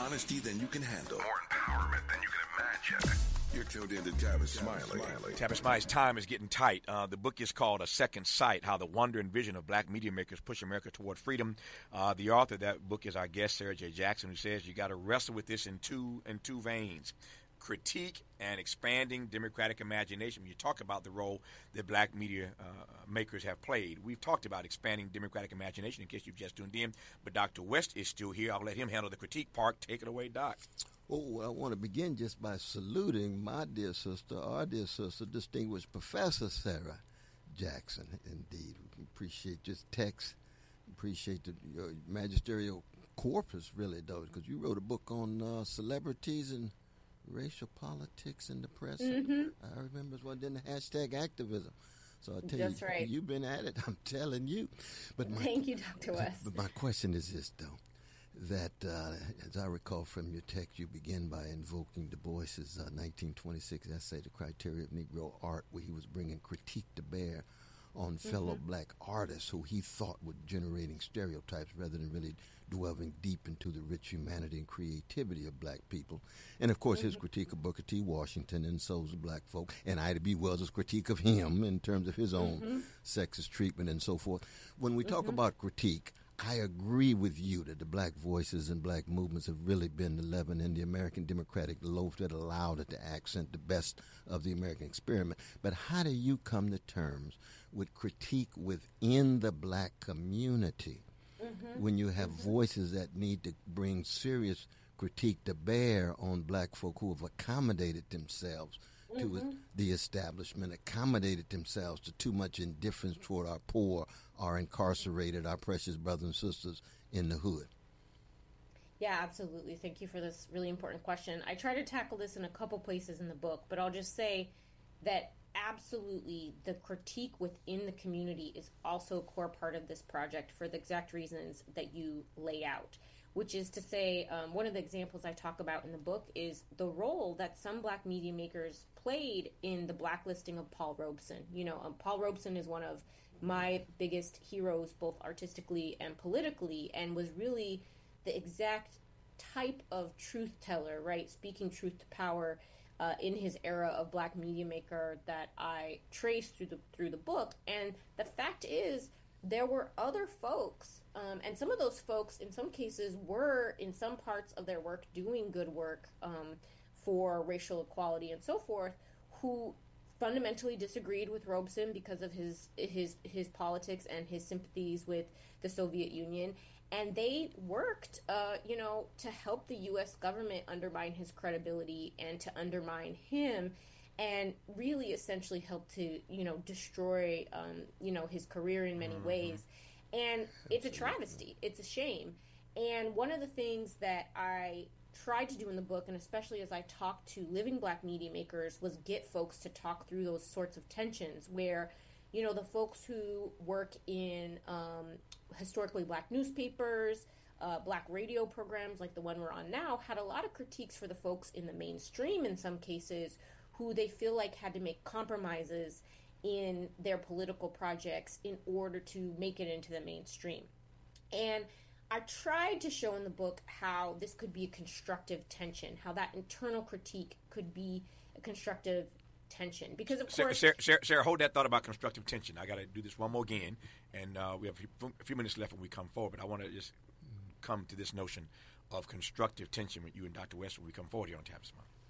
honesty than you can handle. More empowerment than you can imagine. You're tuned in to Tavis Smiley. Tavis Smiley's time is getting tight. The book is called A Second Sight, How the Wonder and Vision of Black Media Makers Push America Toward Freedom. The author of that book is our guest, Sarah J. Jackson, who says you got to wrestle with this in two veins. Critique and expanding democratic imagination. When you talk about the role that black media makers have played, we've talked about expanding democratic imagination in case you've just tuned in, but Dr. West is still here. I'll let him handle the critique part. Take it away, Doc. Oh, I want to begin just by saluting my dear sister, our dear sister, distinguished Professor Sarah Jackson. Indeed, we appreciate your text, appreciate your magisterial corpus, really, though, because you wrote a book on celebrities and racial politics in the press. Mm-hmm. I remember it was in the hashtag activism. So I tell That's you, right. You've been at it. I'm telling you. But Thank you, Dr. West. But my question is this, though, that as I recall from your text, you begin by invoking Du Bois's 1926 essay, The Criteria of Negro Art, where he was bringing critique to bear on fellow black artists who he thought were generating stereotypes rather than really delving deep into the rich humanity and creativity of black people. And, of course, his critique of Booker T. Washington and Souls of Black Folk, and Ida B. Wells' critique of him in terms of his own sexist treatment and so forth. When we talk about critique, I agree with you that the black voices and black movements have really been the leaven in the American democratic loaf that allowed it to accent the best of the American experiment. But how do you come to terms with critique within the black community when you have voices that need to bring serious critique to bear on black folk who have accommodated themselves to the establishment, accommodated themselves to too much indifference toward our poor, our incarcerated, our precious brothers and sisters in the hood? Yeah, absolutely. Thank you for this really important question. I try to tackle this in a couple places in the book, but I'll just say that absolutely the critique within the community is also a core part of this project for the exact reasons that you lay out, which is to say, one of the examples I talk about in the book is the role that some black media makers played in the blacklisting of Paul Robeson. You know, Paul Robeson is one of my biggest heroes, both artistically and politically, and was really the exact type of truth teller, right? Speaking truth to power in his era of black media maker that I traced through the book. And the fact is, there were other folks, and some of those folks, in some cases, were in some parts of their work doing good work for racial equality and so forth, who fundamentally disagreed with Robeson because of his politics and his sympathies with the Soviet Union. And they worked, to help the U.S. government undermine his credibility and to undermine him, and really essentially help to, destroy, his career in many ways. And it's a travesty. It's a shame. And one of the things that I tried to do in the book, and especially as I talked to living black media makers, was get folks to talk through those sorts of tensions where, the folks who work in historically black newspapers, black radio programs like the one we're on now, had a lot of critiques for the folks in the mainstream in some cases who they feel like had to make compromises in their political projects in order to make it into the mainstream. And I tried to show in the book how this could be a constructive tension, how that internal critique could be a constructive tension. Because, of course... Sarah, hold that thought about constructive tension. I got to do this one more again, and we have a few minutes left when we come forward, but I want to just come to this notion of constructive tension with you and Dr. West when we come forward here on Tavis Smiley.